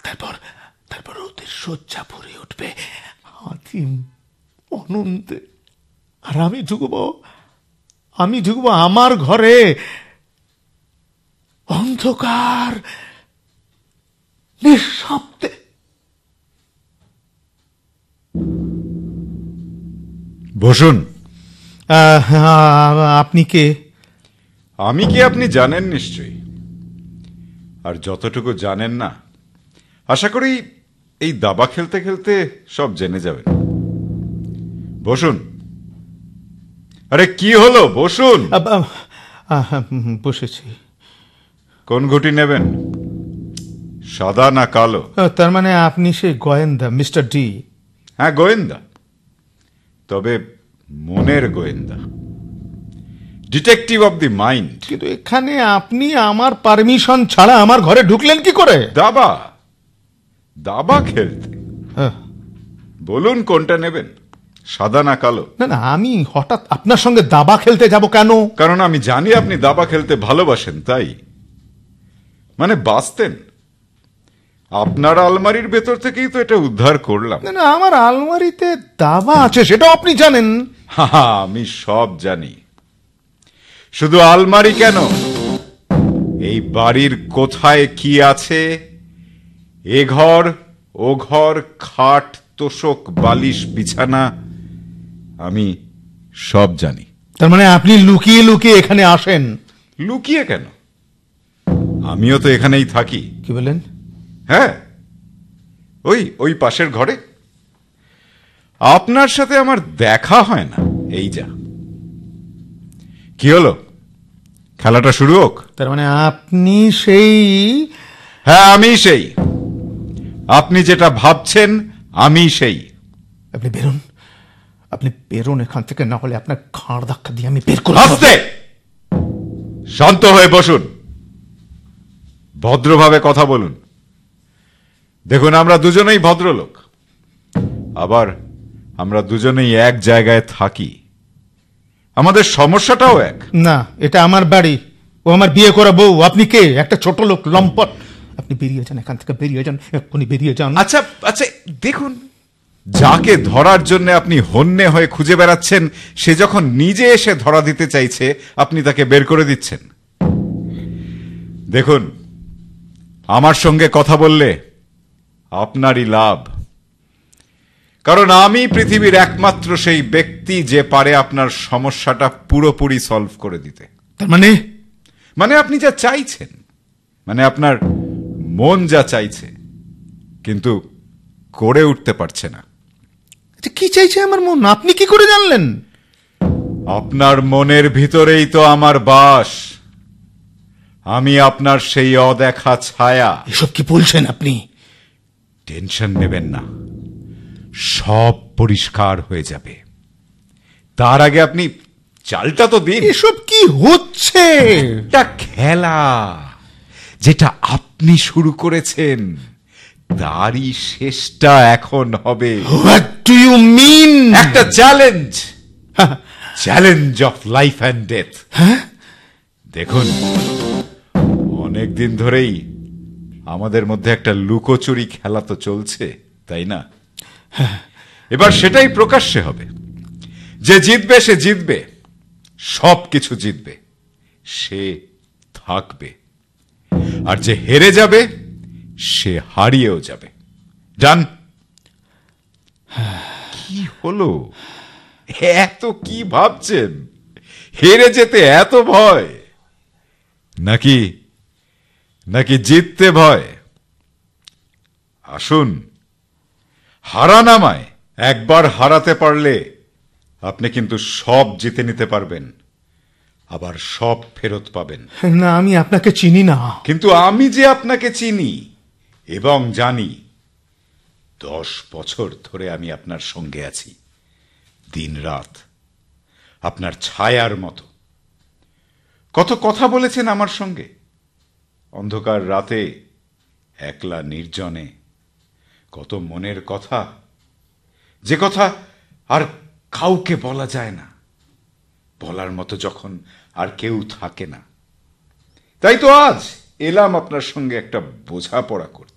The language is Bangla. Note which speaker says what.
Speaker 1: তারপর তারপর ওদের শয্যা ভরে উঠবে আদিম অনন্তে, আর আমি ঢুকবো আমার ঘরে, অন্ধকার, নিঃশব্দে।
Speaker 2: বসুন।
Speaker 1: আপনি কে?
Speaker 2: আমি কি আপনি জানেন নিশ্চয়ই, আর যতটুকু জানেন না আশা করি এই দাবা খেলতে খেলতে সব জেনে যাবেন। বসুন। আরে কি হলো, বসুন।
Speaker 1: বসেছি।
Speaker 2: কোন ঘুঁটি নেবেন, সাদা না কালো?
Speaker 1: তার মানে আপনি সেই গোয়েন্দা মিস্টার ডি?
Speaker 2: হ্যাঁ, গোয়েন্দা, তবে মনের গোয়েন্দা, ডিটেকটিভ অব দি মাইন্ড।
Speaker 1: কিন্তু এখানে আপনি আমার পারমিশন ছাড়া আমার ঘরে ঢুকলেন কি করে?
Speaker 2: দাবা খেলতে। বলুন কোনটা নেবেন, সাদা না কালো?
Speaker 1: না, আমি হঠাৎ আপনার সঙ্গে দাবা খেলতে যাব কেন?
Speaker 2: কারণ আমি জানি আপনি দাবা খেলতে ভালোবাসেন, তাই। মানে বাঁচতেন। আপনার আলমারির ভেতর থেকেই তো এটা উদ্ধার করলাম।
Speaker 1: না, আমার আলমারিতে দাবা আছে সেটাও আপনি জানেন?
Speaker 2: আমি সব জানি। শুধু আলমারি কেন, এই বাড়ির কোথায় কি আছে, এ ঘর ও ঘর, খাট, তোশক, বালিশ, বিছানা, আমি সব জানি।
Speaker 1: তার মানে আপনি লুকিয়ে লুকিয়ে এখানে আসেন?
Speaker 2: লুকিয়ে কেন, আমিও তো এখানেই থাকি।
Speaker 1: কি বলেন?
Speaker 2: হ্যাঁ, ওই পাশের ঘরে। আপনার সাথে আমার দেখা হয় না, এই যা। কি হলো, খেলাটা শুরু হোক?
Speaker 1: তার মানে আপনি সেই?
Speaker 2: হ্যাঁ, আমি সেই। আপনি যেটা ভাবছেন আমি সেই।
Speaker 1: আপনি বেরোন এখান থেকে, না হলে আপনার ঘাড় ধাক্কা দিয়ে আমি বের করে।
Speaker 2: আস্তে, শান্ত হয়ে বসুন, ভদ্রভাবে কথা বলুন। দেখুন, আমরা দুজনেই ভদ্রলোক, আবার আমরা দুজনেই এক জায়গায় থাকি, আমাদের সমস্যাটাও এক।
Speaker 1: না, এটা আমার বাড়ি, ও আমার বিয়ে করা বউ। আপনি কে? একটা ছোট লোক, লম্পট। আপনি বেরিয়ে যান এখান থেকে, বেরিয়ে যান, এক্ষুনি বেরিয়ে যান।
Speaker 2: আচ্ছা, দেখুন, যাকে ধরার জন্য আপনি হন্যে হয়ে খুঁজে বেড়াচ্ছেন, সে যখন নিজে এসে ধরা দিতে চাইছে, আপনি তাকে বের করে দিচ্ছেন। দেখুন, আমার সঙ্গে কথা বললে আপনারই লাভ, কারণ আমি পৃথিবীর একমাত্র সেই ব্যক্তি যে পারে আপনার সমস্যাটা পুরোপুরি সলভ করে দিতে।
Speaker 1: তার মানে
Speaker 2: আপনি যা চাইছেন, মানে আপনার মন যা চাইছে, কিন্তু করে উঠতে পারছে না।
Speaker 1: কি চাইছে আমার মন, আপনি কি করে জানলেন?
Speaker 2: আপনার মনের ভিতরেই তো আমার বাস, আমি আপনার সেই অদেখা ছায়া।
Speaker 1: এসব কি বলছেন আপনি?
Speaker 2: টেনশন নেবেন না, সব পরিষ্কার হয়ে যাবে। তার আগে আপনি চালটা তো দিন।
Speaker 1: এসব কি হচ্ছে?
Speaker 2: একটা খেলা যেটা আপনি শুরু করেছেন, তারই শেষটা এখন হবে।
Speaker 1: What do you mean?
Speaker 2: একটা challenge of life and death. দেখুন, অনেকদিন ধরেই আমাদের মধ্যে একটা লুকোচুরি খেলা তো চলছে, তাই না? এবার সেটাই প্রকাশ্যে হবে। যে জিতবে সে জিতবে, সবকিছু জিতবে, সে থাকবে। আর যে হেরে যাবে সে হারিয়েও যাবে। ডান? কি হলো, এত কি ভাবছেন? হেরে যেতে এত ভয়, নাকি জিততে ভয়? আসুন, হারা নামায়। একবার হারাতে পারলে আপনি কিন্তু সব জিতে নিতে পারবেন, আবার সব ফেরত পাবেন।
Speaker 1: না, আমি আপনাকে চিনি না।
Speaker 2: কিন্তু আমি যে আপনাকে চিনি এবং জানি, 10 বছর ধরে আমি আপনার সঙ্গে আছি, দিন রাত আপনার ছায়ার মতো। কত কথা বলেছেন আমার সঙ্গে, অন্ধকার রাতে, একলা নির্জনে, কত মনের কথা, যে কথা আর কাউকে বলা যায় না, বলার মতো যখন আর কেউ থাকে না। তাই তো আজ এলাম আপনার সঙ্গে একটা বোঝাপড়া করতে।